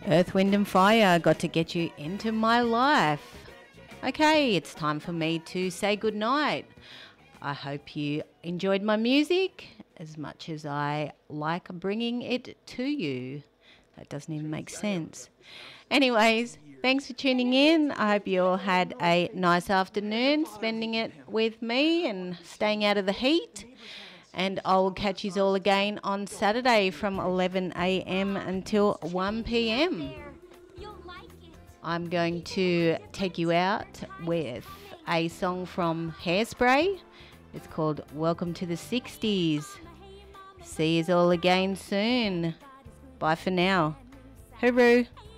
Earth, Wind and Fire, got to get you into my life. Okay, it's time for me to say goodnight. I hope you enjoyed my music as much as I like bringing it to you. That doesn't even make sense. Anyways, thanks for tuning in. I hope you all had a nice afternoon spending it with me and staying out of the heat. And I'll catch you all again on Saturday from 11 a.m. until 1 p.m. I'm going to take you out with a song from Hairspray. It's called Welcome to the 60s. See you all again soon. Bye for now. Hooroo.